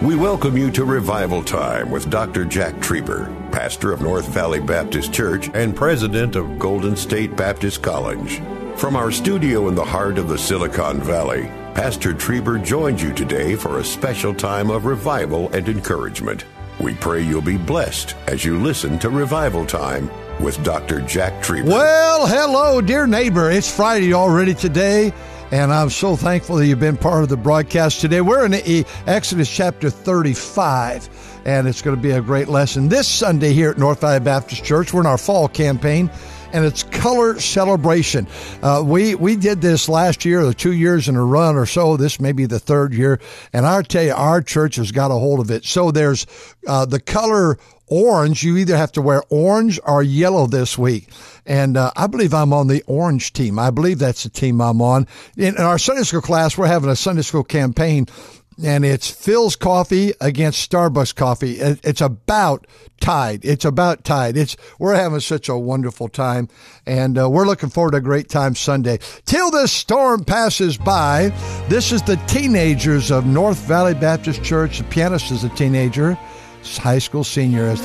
We welcome you to Revival Time with Dr. Jack Trieber, pastor of North Valley Baptist Church and president of Golden State Baptist College. From our studio in the heart of the Silicon Valley, Pastor Trieber joins you today for a special time of revival and encouragement. We pray you'll be blessed as you listen to Revival Time with Dr. Jack Trieber. Well, hello, dear neighbor. It's Friday already today, and I'm so thankful that you've been part of the broadcast today. We're in Exodus chapter 35, and it's going to be a great lesson this Sunday here at North Valley Baptist Church. We're in our fall campaign, and it's Color Celebration. We did this last year, or 2 years in a run or so. This may be the third year, and I'll tell you, our church has got a hold of it. So there's the color orange. You either have to wear orange or yellow this week. And I believe I'm on the orange team. I believe that's the team I'm on. In our Sunday school class, we're having a Sunday school campaign, and it's Phil's Coffee against Starbucks Coffee. It's about tied. We're having such a wonderful time, and we're looking forward to a great time Sunday. Till this storm passes by, this is the teenagers of North Valley Baptist Church. The pianist is a teenager, high school senior, as